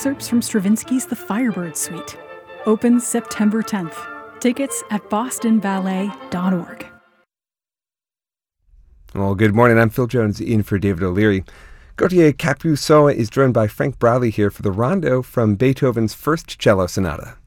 excerpts from Stravinsky's The Firebird Suite. Opens September 10th. Tickets at bostonballet.org. Well, good morning. I'm Phil Jones in for David O'Leary. Gautier Capuçon is joined by Frank Bradley here for the rondo from Beethoven's First Cello Sonata.